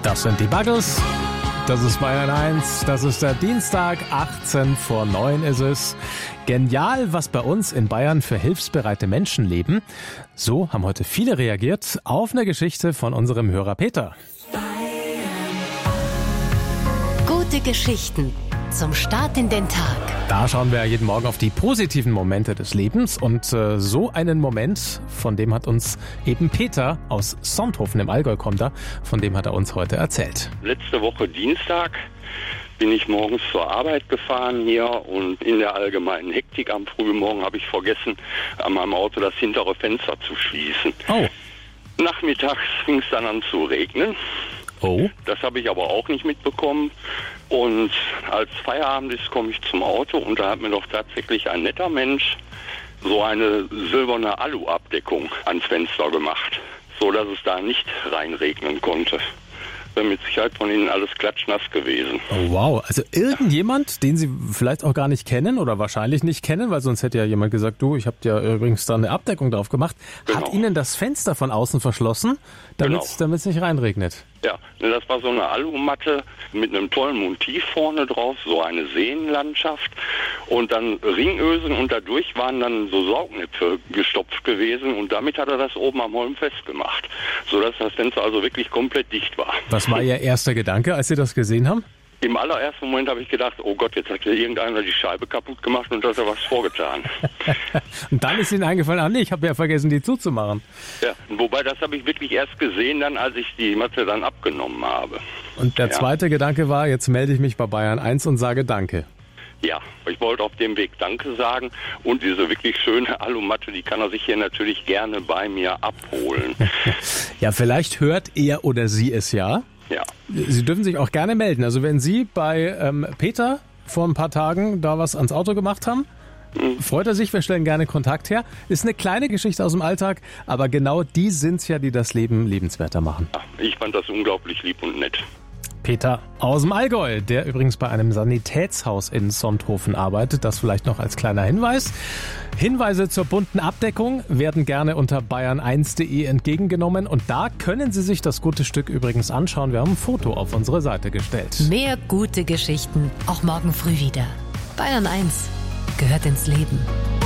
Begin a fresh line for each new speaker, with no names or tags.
Das sind die Buggles. Das ist Bayern 1. Das ist der Dienstag, 8:18 ist es. Genial, was bei uns in Bayern für hilfsbereite Menschen leben. So haben heute viele reagiert auf eine Geschichte von unserem Hörer Peter.
Gute Geschichten zum Start in den Tag.
Da schauen wir ja jeden Morgen auf die positiven Momente des Lebens. Und so einen Moment, von dem hat uns eben Peter aus Sonthofen im Allgäu von dem hat er uns heute erzählt.
Letzte Woche Dienstag bin ich morgens zur Arbeit gefahren hier und in der allgemeinen Hektik am frühen Morgen habe ich vergessen, an meinem Auto das hintere Fenster zu schließen.
Oh.
Nachmittags fing es dann an zu regnen.
Oh.
Das habe ich aber auch nicht mitbekommen. Und als Feierabend ist, komme ich zum Auto und da hat mir doch tatsächlich ein netter Mensch so eine silberne Alu-Abdeckung ans Fenster gemacht, so dass es da nicht reinregnen konnte. Wäre mit Sicherheit von Ihnen alles klatschnass gewesen.
Oh, wow. Also irgendjemand, den Sie vielleicht auch gar nicht kennen oder wahrscheinlich nicht kennen, weil sonst hätte ja jemand gesagt, du, ich habe dir übrigens da eine Abdeckung drauf gemacht,
Genau.
hat Ihnen das Fenster von außen verschlossen, damit es nicht reinregnet.
Ja, das war so eine Alumatte mit einem tollen Motiv vorne drauf, so eine Seenlandschaft und dann Ringösen und dadurch waren dann so Saugnäpfe gestopft gewesen und damit hat er das oben am Holm festgemacht, sodass das Fenster also wirklich komplett dicht war.
Was war Ihr erster Gedanke, als Sie das gesehen haben?
Im allerersten Moment habe ich gedacht, oh Gott, jetzt hat irgendeiner die Scheibe kaputt gemacht und hat er was vorgetan.
Und dann ist Ihnen eingefallen, ich habe ja vergessen, die zuzumachen.
Ja, wobei das habe ich wirklich erst gesehen, dann, als ich die Matte dann abgenommen habe.
Und der zweite Gedanke war, jetzt melde ich mich bei Bayern 1 und sage Danke.
Ja, ich wollte auf dem Weg Danke sagen und diese wirklich schöne Alumatte, die kann er sich hier natürlich gerne bei mir abholen.
Ja, vielleicht hört er oder sie es ja.
Ja.
Sie dürfen sich auch gerne melden. Also wenn Sie bei Peter vor ein paar Tagen da was ans Auto gemacht haben, freut er sich, wir stellen gerne Kontakt her. Ist eine kleine Geschichte aus dem Alltag, aber genau die sind's ja, die das Leben lebenswerter machen.
Ja, ich fand das unglaublich lieb und nett.
Peter aus dem Allgäu, der übrigens bei einem Sanitätshaus in Sonthofen arbeitet. Das vielleicht noch als kleiner Hinweis. Hinweise zur bunten Abdeckung werden gerne unter bayern1.de entgegengenommen. Und da können Sie sich das gute Stück übrigens anschauen. Wir haben ein Foto auf unsere Seite gestellt.
Mehr gute Geschichten, auch morgen früh wieder. Bayern 1 gehört ins Leben.